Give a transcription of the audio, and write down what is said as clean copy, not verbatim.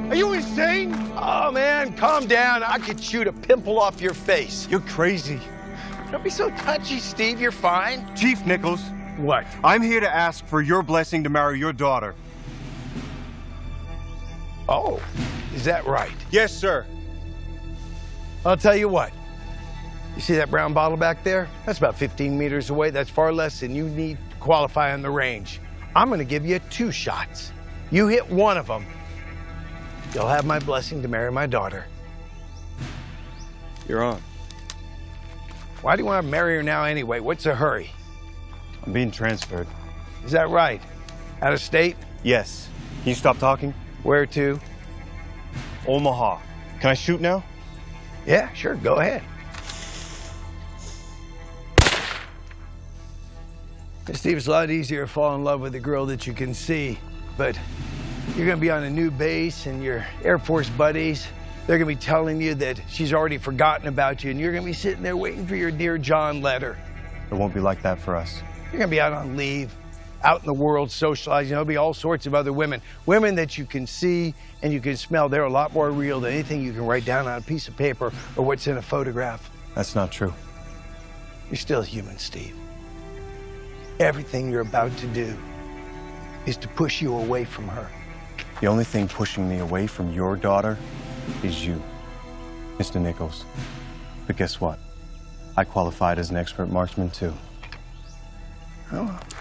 Are you insane? Oh, man, calm down. I could shoot a pimple off your face. You're crazy. Don't be so touchy, Steve. You're fine. Chief Nichols. What? I'm here to ask for your blessing to marry your daughter. Oh, is that right? Yes, sir. I'll tell you what. You see that brown bottle back there? That's about 15 meters away. That's far less than you need to qualify on the range. I'm going to give you 2 shots. You hit one of them, you'll have my blessing to marry my daughter. You're on. Why do you want to marry her now anyway? What's the hurry? I'm being transferred. Is that right? Out of state? Yes. Can you stop talking? Where to? Omaha. Can I shoot now? Yeah, sure. Go ahead. Steve, it's a lot easier to fall in love with a girl that you can see, but you're going to be on a new base and your Air Force buddies, they're going to be telling you that she's already forgotten about you, and you're going to be sitting there waiting for your Dear John letter. It won't be like that for us. You're going to be out on leave, out in the world socializing. There'll be all sorts of other women. Women that you can see and you can smell. They're a lot more real than anything you can write down on a piece of paper or what's in a photograph. That's not true. You're still human, Steve. Everything you're about to do is to push you away from her. The only thing pushing me away from your daughter is you, Mr. Nichols. But guess what? I qualified as an expert marksman, too. Oh,